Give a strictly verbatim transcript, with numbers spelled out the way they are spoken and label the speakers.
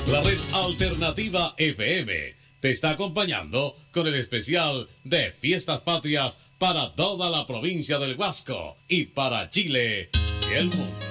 Speaker 1: La red alternativa F M te está acompañando con el especial de Fiestas Patrias para toda la provincia del Huasco y para Chile y el mundo.